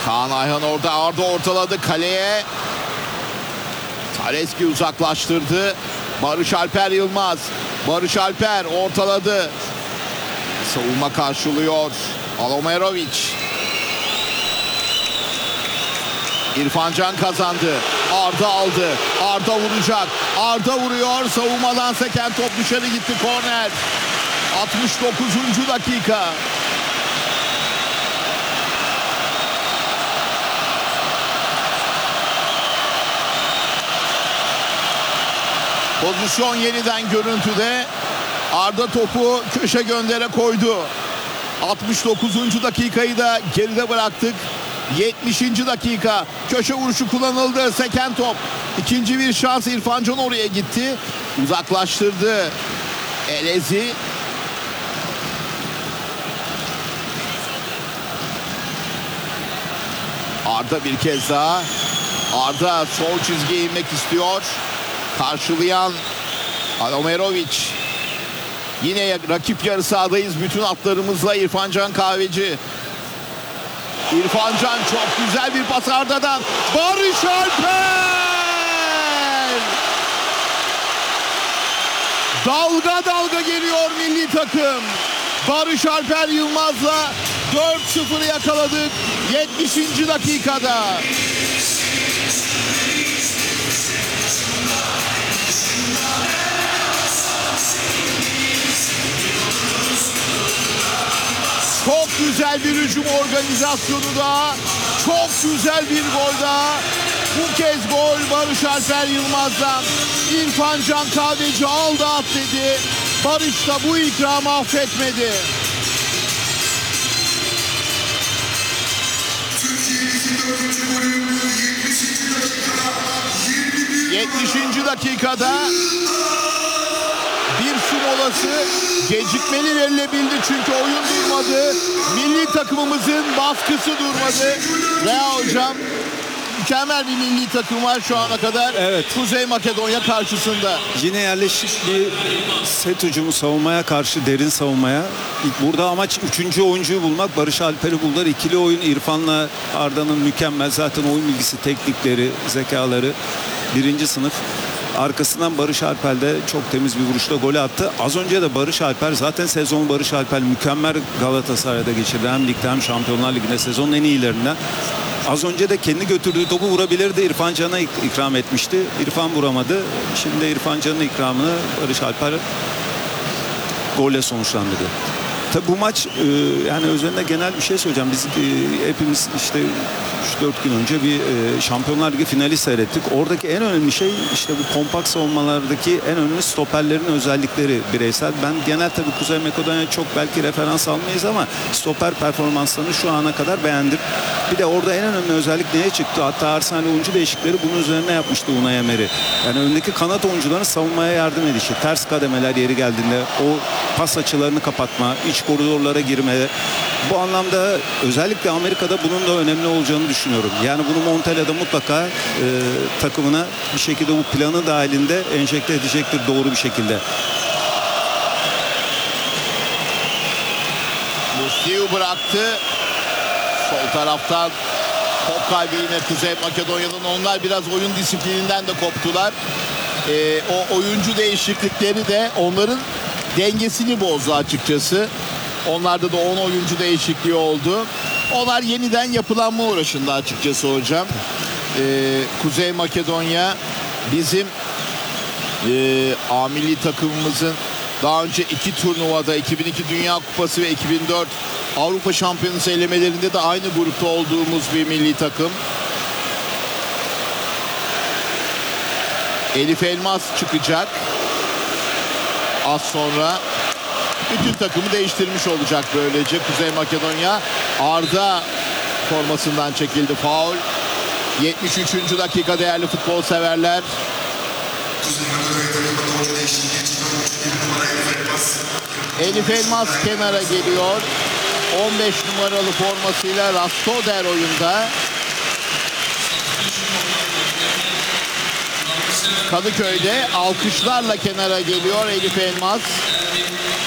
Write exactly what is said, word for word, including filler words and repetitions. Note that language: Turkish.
Kaan Ayhan orada, Arda ortaladı kaleye. Taleski uzaklaştırdı. Barış Alper Yılmaz. Barış Alper ortaladı. Savunma karşılıyor. Alomerovic. İrfan Can kazandı. Arda aldı. Arda vuracak. Arda vuruyor. Savunmadan seken top dışarı gitti. Korner. altmış dokuzuncu dakika. Pozisyon yeniden görüntüde. Arda topu köşe göndere koydu. altmış dokuzuncu dakikayı da geride bıraktık. yetmişinci dakika. Köşe vuruşu kullanıldı. Seken top. İkinci bir şans. İrfan Can oraya gitti. Uzaklaştırdı. Elezi. Arda bir kez daha. Arda sol çizgiye inmek istiyor. Karşılayan Alomerovic. Yine rakip yarı sahadayız. Bütün atlarımızla İrfan Can Kahveci. İrfan Can çok güzel bir pas Arda'dan. Barış Alper! Dalga dalga geliyor milli takım. Barış Alper Yılmaz'la dört sıfır yakaladık yetmişinci dakikada. Çok güzel bir hücum organizasyonu daha. Çok güzel bir gol daha. Bu kez gol Barış Alper Yılmaz'dan. İrfan Can Kahveci aldı at dedi. Barış da bu ikramı affetmedi. yetmişinci dakikada bir su molası gecikmeli verilebildi çünkü oyun durmadı. Milli takımımızın baskısı durmadı. Rea hocam, mükemmel bir milli takım var şu ana kadar. Evet. Kuzey Makedonya karşısında. Yine yerleşik bir set hücumu savunmaya karşı, derin savunmaya. Burada amaç üçüncü oyuncuyu bulmak. Barış Alper'i buldular. İkili oyun İrfan'la Arda'nın mükemmel. Zaten oyun bilgisi, teknikleri, zekaları birinci sınıf. Arkasından Barış Alper de çok temiz bir vuruşla golü attı. Az önce de Barış Alper, zaten sezon Barış Alper mükemmel Galatasaray'da geçirdi. Hem ligde hem Şampiyonlar Ligi'nde sezonun en iyilerinden. Az önce de kendi götürdüğü topu vurabilirdi. İrfan Can'a ikram etmişti. İrfan vuramadı. Şimdi İrfan Can'ın ikramını Barış Alper golle sonuçlandırdı. Tabii bu maç e, yani üzerinde genel bir şey söyleyeceğim. Biz e, hepimiz işte üç dört gün önce bir e, Şampiyonlar Ligi finali seyrettik. Oradaki en önemli şey işte bu kompakt savunmalardaki en önemli stoperlerin özellikleri bireysel. Ben genel tabii Kuzey Makedonya'ya çok belki referans almayız ama stoper performanslarını şu ana kadar beğendim. Bir de orada en önemli özellik neye çıktı? Hatta Arsenal oyuncu değişikleri bunun üzerine yapmıştı Unai Emery. Yani öndeki kanat oyuncuların savunmaya yardım edişi, ters kademeler yeri geldiğinde o pas açılarını kapatma, iç koridorlara girme. Bu anlamda özellikle Amerika'da bunun da önemli olacağını düşünüyorum. Yani bunu Montella'da mutlaka e, takımına bir şekilde bu planı dahilinde enjekte edecektir doğru bir şekilde. Musti'yi bıraktı. Sol taraftan top kaybı yine Kuzey Makedonya'nın. Onlar biraz oyun disiplininden de koptular. E, o oyuncu değişiklikleri de onların dengesini bozdu açıkçası. Onlarda da on oyuncu değişikliği oldu. Onlar yeniden yapılanma uğraşında açıkçası hocam. Ee, Kuzey Makedonya bizim e, A milli takımımızın daha önce iki turnuvada iki bin iki Dünya Kupası ve iki bin dört Avrupa Şampiyonası elemelerinde de aynı grupta olduğumuz bir milli takım. Elif Elmas çıkacak. Az sonra bütün takımı değiştirmiş olacak böylece Kuzey Makedonya. Arda formasından çekildi faul. yetmiş üçüncü dakika değerli futbol severler. Elif Elmas kenara geliyor. on beş numaralı formasıyla Rastoder oyunda. Kadıköy'de alkışlarla kenara geliyor Elif Elmas.